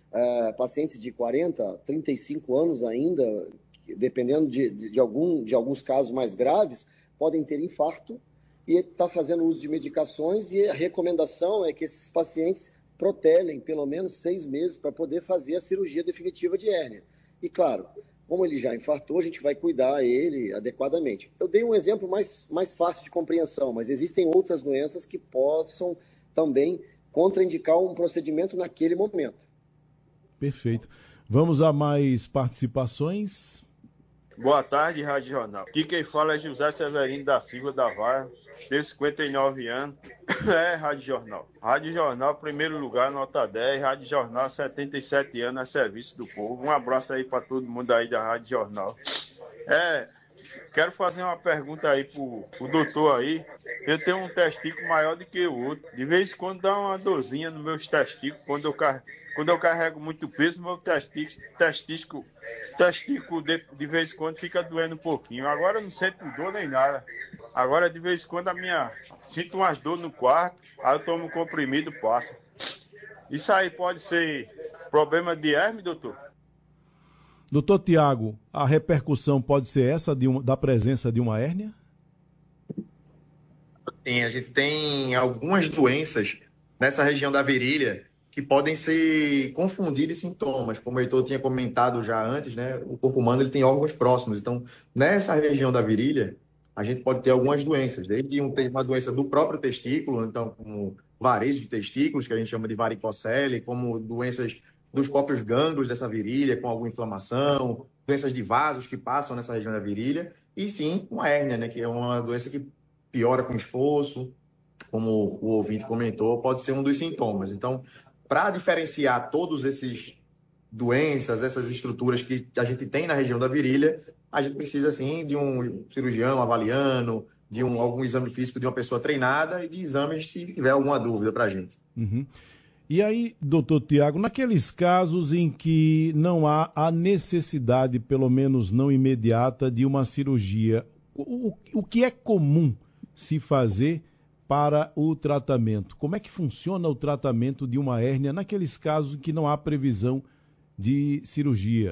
pacientes de 40, 35 anos ainda, dependendo de alguns casos mais graves, podem ter infarto e está fazendo uso de medicações, e a recomendação é que esses pacientes protelem pelo menos 6 meses para poder fazer a cirurgia definitiva de hérnia. E claro, como ele já infartou, a gente vai cuidar ele adequadamente. Eu dei um exemplo mais fácil de compreensão, mas existem outras doenças que possam também contraindicar um procedimento naquele momento. Perfeito. Vamos a mais participações. Boa tarde, Rádio Jornal. Aqui quem fala é José Severino da Silva da Vaia, tenho 59 anos. Rádio Jornal. Rádio Jornal, primeiro lugar, nota 10. Rádio Jornal, 77 anos, a serviço do povo. Um abraço aí para todo mundo aí da Rádio Jornal. Quero fazer uma pergunta aí pro doutor aí. Eu tenho um testículo maior do que o outro. De vez em quando dá uma dorzinha nos meus testículos. Quando eu carrego muito peso, meu testículo de vez em quando fica doendo um pouquinho. Agora eu não sinto dor nem nada. Agora de vez em quando sinto umas dores no quarto, aí eu tomo comprimido, passa. Isso aí pode ser problema de hernia, doutor? Doutor Tiago, a repercussão pode ser essa da presença de uma hérnia? Sim, a gente tem algumas doenças nessa região da virilha que podem ser confundidas em sintomas. Como o Heitor tinha comentado já antes, né? O corpo humano ele tem órgãos próximos. Então, nessa região da virilha, a gente pode ter algumas doenças, desde uma doença do próprio testículo, então, como varejo de testículos, que a gente chama de varicocele, como doenças dos próprios gânglios dessa virilha, com alguma inflamação, doenças de vasos que passam nessa região da virilha, e sim, uma hérnia, né? Que é uma doença que piora com esforço, como o ouvinte comentou, pode ser um dos sintomas. Então, para diferenciar todos esses doenças, essas estruturas que a gente tem na região da virilha, a gente precisa, sim, de um cirurgião avaliando, de algum exame físico de uma pessoa treinada e de exames se tiver alguma dúvida para a gente. Uhum. E aí, doutor Tiago, naqueles casos em que não há a necessidade, pelo menos não imediata, de uma cirurgia, o que é comum se fazer para o tratamento? Como é que funciona o tratamento de uma hérnia naqueles casos em que não há previsão de cirurgia?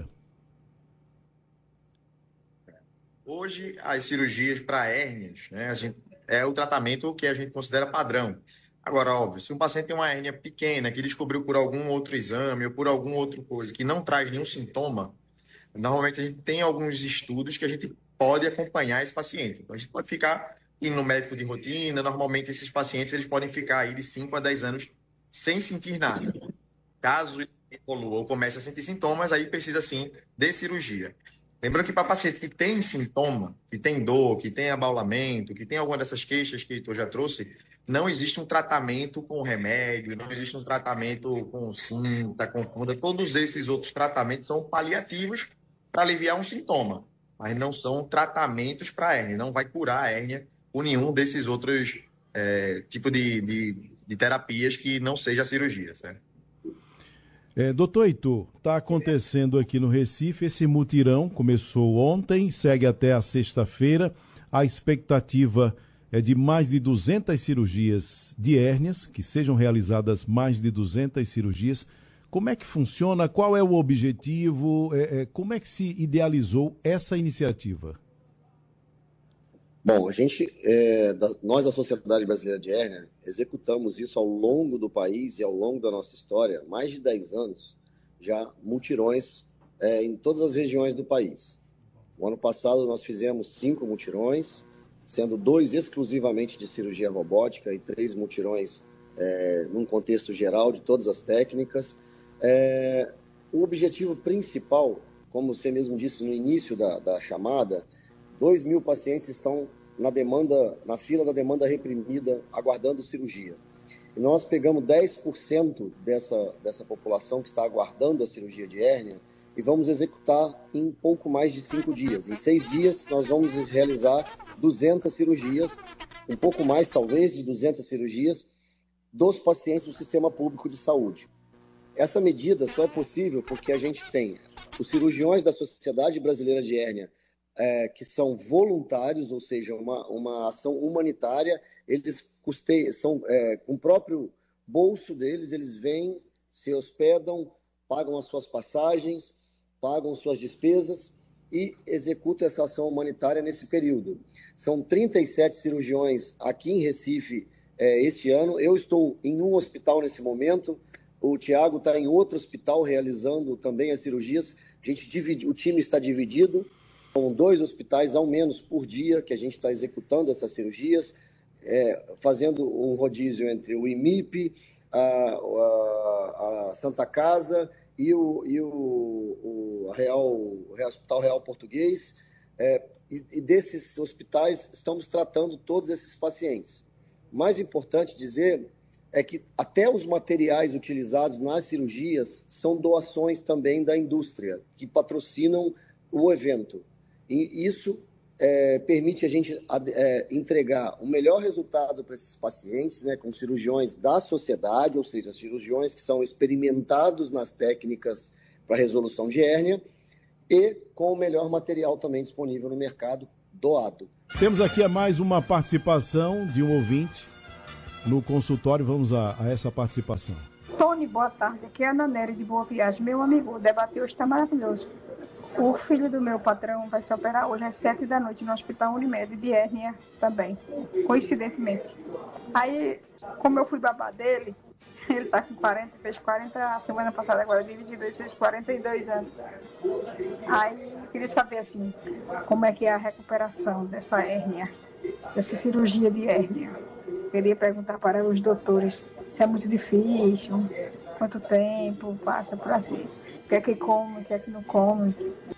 Hoje, as cirurgias para hérnias, né, é o tratamento que a gente considera padrão. Agora, óbvio, se um paciente tem uma hérnia pequena, que descobriu por algum outro exame ou por alguma outra coisa, que não traz nenhum sintoma, normalmente a gente tem alguns estudos que a gente pode acompanhar esse paciente. Então, a gente pode ficar indo no médico de rotina. Normalmente, esses pacientes eles podem ficar aí de 5 a 10 anos sem sentir nada. Caso ele evolua ou comece a sentir sintomas, aí precisa, sim, de cirurgia. Lembrando que para paciente que tem sintoma, que tem dor, que tem abaulamento, que tem alguma dessas queixas que eu já trouxe, não existe um tratamento com remédio, não existe um tratamento com cinta, com funda. Todos esses outros tratamentos são paliativos para aliviar um sintoma, mas não são tratamentos para a hérnia. Não vai curar a hérnia com nenhum desses outros tipos de terapias que não seja a cirurgia, certo? Doutor Heitor, está acontecendo aqui no Recife esse mutirão, começou ontem, segue até a sexta-feira. A expectativa é de mais de 200 cirurgias de hérnias, que sejam realizadas mais de 200 cirurgias. Como é que funciona? Qual é o objetivo? Como é que se idealizou essa iniciativa? Bom, nós da Sociedade Brasileira de Hérnia, executamos isso ao longo do país e ao longo da nossa história, mais de 10 anos, já mutirões em todas as regiões do país. O ano passado nós fizemos 5 mutirões, sendo 2 exclusivamente de cirurgia robótica e 3 mutirões num contexto geral de todas as técnicas. O objetivo principal, como você mesmo disse no início da chamada, 2.000 pacientes estão na fila da demanda reprimida, aguardando cirurgia. E nós pegamos 10% dessa população que está aguardando a cirurgia de hérnia e vamos executar em pouco mais de 5 dias. Em 6 dias, nós vamos realizar 200 cirurgias, um pouco mais, talvez, de 200 cirurgias dos pacientes do Sistema Público de Saúde. Essa medida só é possível porque a gente tem os cirurgiões da Sociedade Brasileira de Hérnia, que são voluntários, ou seja, uma ação humanitária. Eles com o próprio bolso deles, eles vêm, se hospedam, pagam as suas passagens, pagam suas despesas e executam essa ação humanitária nesse período. São 37 cirurgiões aqui em Recife este ano. Eu estou em um hospital nesse momento, o Tiago está em outro hospital realizando também as cirurgias. O time está dividido, são 2 hospitais ao menos por dia que a gente está executando essas cirurgias, fazendo um rodízio entre o IMIP, a Santa Casa e o Hospital Real Português. E desses hospitais estamos tratando todos esses pacientes. O mais importante dizer é que até os materiais utilizados nas cirurgias são doações também da indústria, que patrocinam o evento. E isso permite a gente entregar o melhor resultado para esses pacientes, né, com cirurgiões da sociedade, ou seja, cirurgiões que são experimentados nas técnicas para resolução de hérnia e com o melhor material também disponível no mercado doado. Temos aqui mais uma participação de um ouvinte no consultório. Vamos a essa participação. Tony, boa tarde. Aqui é a Ana Nery de Boa Viagem. Meu amigo, o debate hoje está maravilhoso. O filho do meu patrão vai se operar hoje às 7 da noite no Hospital Unimed, de hérnia também, coincidentemente. Aí, como eu fui babá dele, ele está com 40, fez 40 a semana passada, agora de 22, fez 42 anos. Aí, eu queria saber, assim, como é que é a recuperação dessa hérnia, dessa cirurgia de hérnia. Queria perguntar para os doutores se é muito difícil, quanto tempo passa por assim, o que é que come, o que é que não come.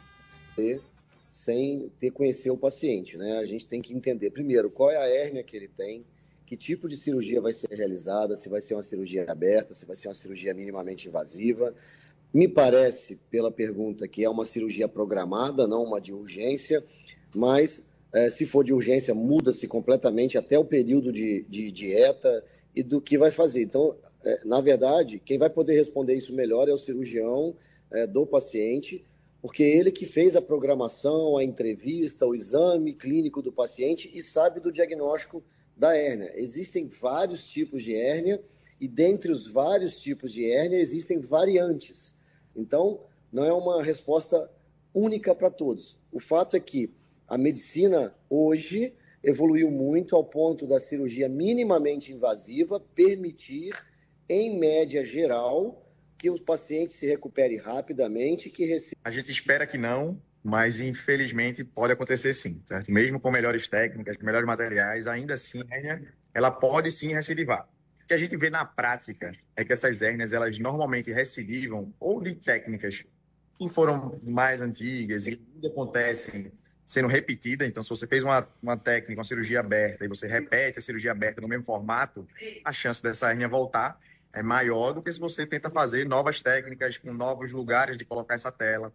Sem ter conhecer o paciente, né? A gente tem que entender, primeiro, qual é a hérnia que ele tem, que tipo de cirurgia vai ser realizada, se vai ser uma cirurgia aberta, se vai ser uma cirurgia minimamente invasiva. Me parece, pela pergunta, que é uma cirurgia programada, não uma de urgência, mas se for de urgência, muda-se completamente até o período de dieta e do que vai fazer. Então, na verdade, quem vai poder responder isso melhor é o cirurgião do paciente, porque ele que fez a programação, a entrevista, o exame clínico do paciente e sabe do diagnóstico da hérnia. Existem vários tipos de hérnia e dentre os vários tipos de hérnia existem variantes. Então, não é uma resposta única para todos. O fato é que a medicina hoje evoluiu muito ao ponto da cirurgia minimamente invasiva permitir, em média geral, que o paciente se recupere rapidamente. A gente espera que não, mas infelizmente pode acontecer sim, certo? Mesmo com melhores técnicas, com melhores materiais, ainda assim a hérnia, ela pode sim recidivar. O que a gente vê na prática é que essas hérnias, elas normalmente recidivam ou de técnicas que foram mais antigas e ainda acontecem sendo repetida. Então, se você fez uma técnica, uma cirurgia aberta, e você repete a cirurgia aberta no mesmo formato, a chance dessa hérnia voltar é maior do que se você tenta fazer novas técnicas com novos lugares de colocar essa tela.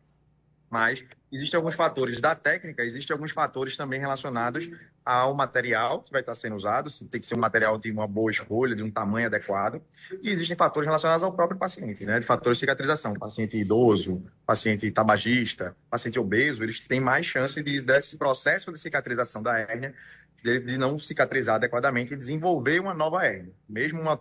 Mas existem alguns fatores da técnica, existem alguns fatores também relacionados ao material que vai estar sendo usado, tem que ser um material de uma boa escolha, de um tamanho adequado, e existem fatores relacionados ao próprio paciente, né? De fatores de cicatrização, paciente idoso, paciente tabagista, paciente obeso, eles têm mais chance desse processo de cicatrização da hérnia, de não cicatrizar adequadamente e desenvolver uma nova hérnia. Mesmo uma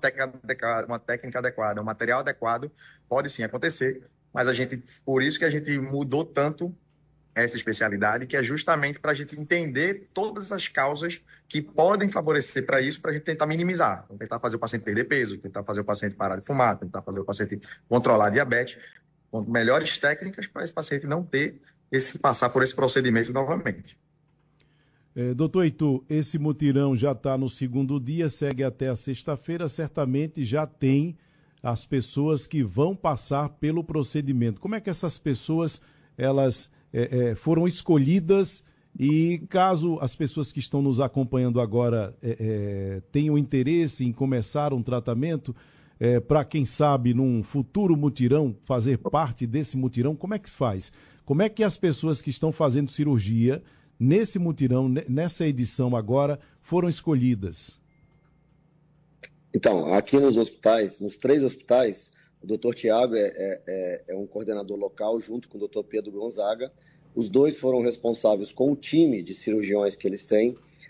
técnica adequada, um material adequado, pode sim acontecer, mas por isso que a gente mudou tanto essa especialidade, que é justamente para a gente entender todas as causas que podem favorecer para isso, para a gente tentar minimizar. Então, tentar fazer o paciente perder peso, tentar fazer o paciente parar de fumar, tentar fazer o paciente controlar a diabetes, com melhores técnicas para esse paciente não passar por esse procedimento novamente. Doutor Heitor, esse mutirão já está no segundo dia, segue até a sexta-feira, certamente já tem as pessoas que vão passar pelo procedimento. Como é que essas pessoas elas foram escolhidas e caso as pessoas que estão nos acompanhando agora tenham interesse em começar um tratamento, para quem sabe num futuro mutirão, fazer parte desse mutirão, como é que faz? Como é que as pessoas que estão fazendo cirurgia nesse mutirão, nessa edição agora, foram escolhidas? Então, aqui nos hospitais, nos 3 hospitais, o doutor Tiago é um coordenador local, junto com o doutor Pedro Gonzaga. Os 2 foram responsáveis com o time de cirurgiões que eles têm